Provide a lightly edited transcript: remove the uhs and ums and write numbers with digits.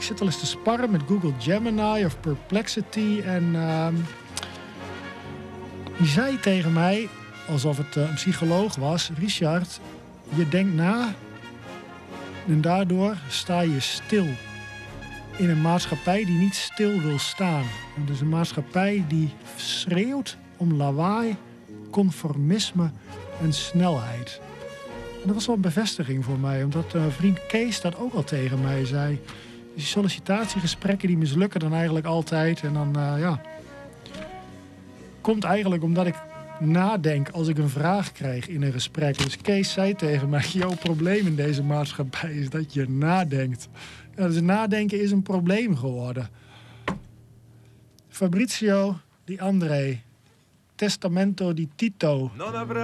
zit al eens te sparren met Google Gemini of Perplexity. En die zei tegen mij, alsof het een psycholoog was... Richard, je denkt na en daardoor sta je stil. In een maatschappij die niet stil wil staan. Het is een maatschappij die schreeuwt om lawaai, conformisme en snelheid. En dat was wel een bevestiging voor mij, omdat vriend Kees dat ook al tegen mij zei. Die sollicitatiegesprekken die mislukken dan eigenlijk altijd. En dan, komt eigenlijk omdat ik nadenk als ik een vraag krijg in een gesprek. Dus Kees zei tegen mij, jouw probleem in deze maatschappij is dat je nadenkt. Ja, dus nadenken is een probleem geworden. Fabrizio di André, Testamento di Tito.